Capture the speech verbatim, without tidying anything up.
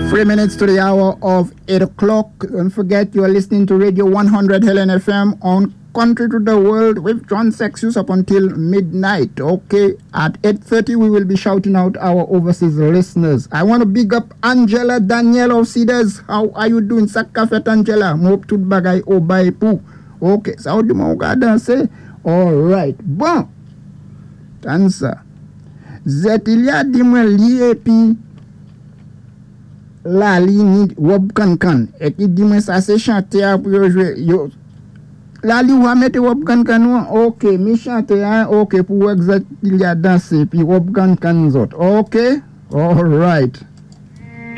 Three minutes to the hour of eight o'clock. Don't forget you are listening to Radio one hundred Helen F M on Country to the World with John Sexus up until midnight. Okay, at eight thirty we will be shouting out our overseas listeners. I want to big up Angela Danielle of Cedars. How are you doing? Sakafet Angela. Mope tout bagay obay pou. Okay, ça du mon gars danser. All right. Bon. Tansa. Zet il y a di mwen liye pi la li ni wob kan kan. E ki di mwen sa se chante a pou yo jwe yo. La li wa mette wob kan kan wan. Ok, mi chante a. Ok, pou wak zet il y a danse pi wob kan kan zot. Ok? All right.